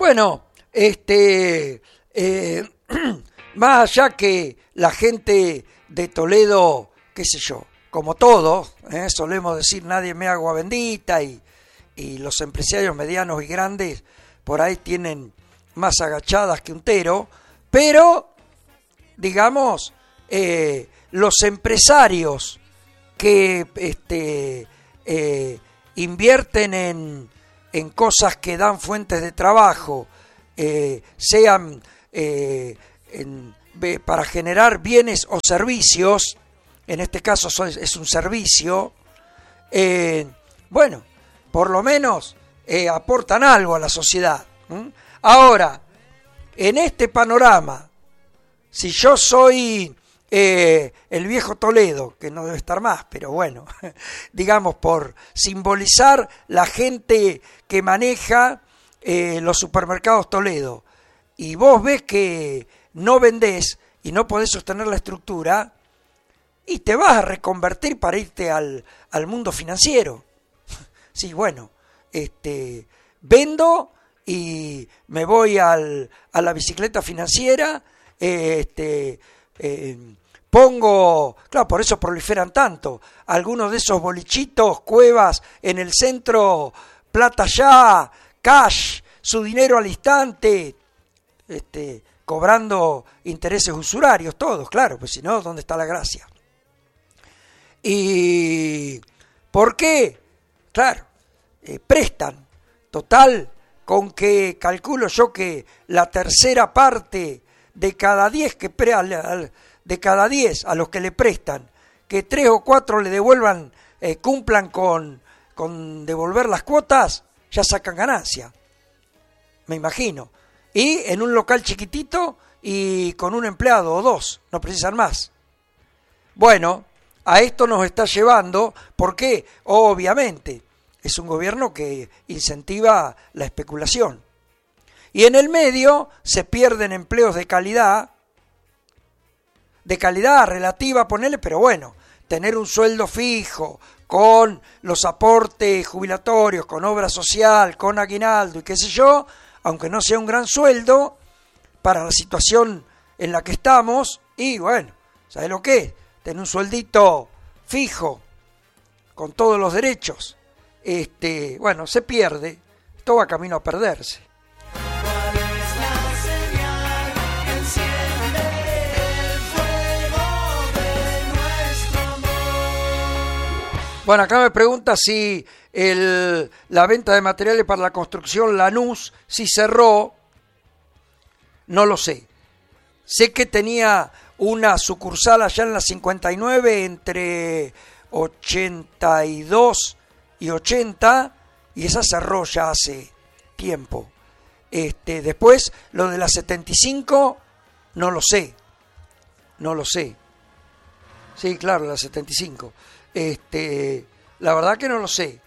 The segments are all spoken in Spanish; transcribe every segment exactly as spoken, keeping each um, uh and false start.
Bueno, este, eh, más allá que la gente de Toledo, qué sé yo, como todo, ¿eh? solemos decir nadie me agua bendita y, y los empresarios medianos y grandes por ahí tienen más agachadas que un tero, pero digamos, eh, los empresarios que este, eh, invierten en, en cosas que dan fuentes de trabajo, eh, sean eh, en, para generar bienes o servicios, en este caso es un servicio, eh, bueno, por lo menos eh, aportan algo a la sociedad. ¿Mm? Ahora, en este panorama, si yo soy eh, el viejo Toledo, que no debe estar más, pero bueno, digamos por simbolizar la gente que maneja eh, los supermercados Toledo, y vos ves que no vendés y no podés sostener la estructura, y te vas a reconvertir para irte al, al mundo financiero. Sí, bueno, este, vendo y me voy al, a la bicicleta financiera, eh, este, eh, pongo, claro, por eso proliferan tanto, algunos de esos bolichitos, cuevas en el centro, plata ya, cash, su dinero al instante, este, cobrando intereses usurarios, todos, claro, pues si no, ¿dónde está la gracia? ¿Y por qué? Claro, eh, prestan, total, con que calculo yo que la tercera parte de cada diez que pre, de cada diez a los que le prestan, que tres o cuatro le devuelvan, eh, cumplan con, con devolver las cuotas, ya sacan ganancia, me imagino. Y en un local chiquitito y con un empleado o dos, no precisan más. Bueno, a esto nos está llevando, porque obviamente es un gobierno que incentiva la especulación. Y en el medio se pierden empleos de calidad, de calidad relativa, ponele, pero bueno, tener un sueldo fijo, con los aportes jubilatorios, con obra social, con aguinaldo y qué sé yo, aunque no sea un gran sueldo, para la situación en la que estamos, y bueno, ¿sabes lo que es? Tener un sueldito fijo, con todos los derechos, este, bueno, se pierde, esto va camino a perderse. Bueno, acá me pregunta si el, la venta de materiales para la construcción Lanús, si cerró, no lo sé. Sé que tenía una sucursal allá en la cincuenta y nueve entre ochenta y dos y ochenta, y esa cerró ya hace tiempo. Este, después, lo de la setenta y cinco, no lo sé. No lo sé. Sí, claro, la setenta y cinco. Este, la verdad que no lo sé.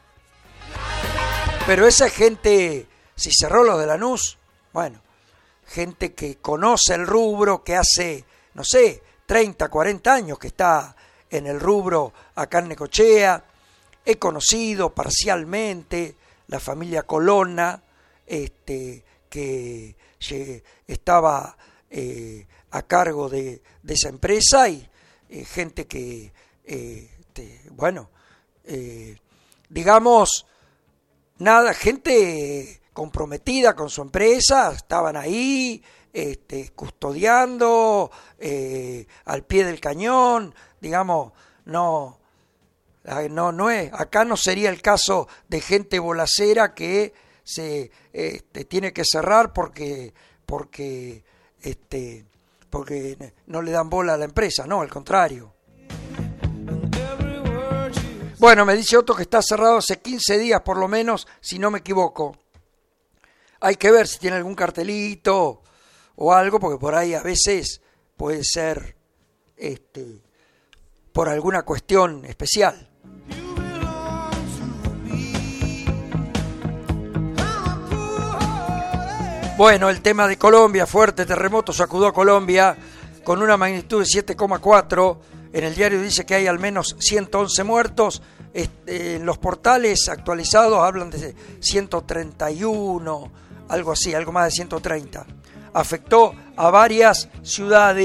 Pero esa gente, si cerró los de Lanús, bueno, gente que conoce el rubro, que hace, no sé, treinta, cuarenta años que está en el rubro acá en Necochea. He conocido parcialmente la familia Colonna, este, que estaba eh, a cargo de, de esa empresa, y eh, gente que, eh, este, bueno, eh, digamos, nada, gente comprometida con su empresa, estaban ahí, este, custodiando, eh, al pie del cañón, digamos, no, no, no es, acá no sería el caso de gente bolacera que se este, tiene que cerrar porque, porque, este, porque no le dan bola a la empresa, no, al contrario. Bueno, me dice otro que está cerrado hace quince días por lo menos, si no me equivoco. Hay que ver si tiene algún cartelito o algo, porque por ahí a veces puede ser este, por alguna cuestión especial. Bueno, el tema de Colombia, fuerte terremoto sacudió a Colombia con una magnitud de siete coma cuatro. En el diario dice que hay al menos ciento once muertos. Este, los portales actualizados hablan de ciento treinta y uno, algo así, algo más de ciento treinta. Afectó a varias ciudades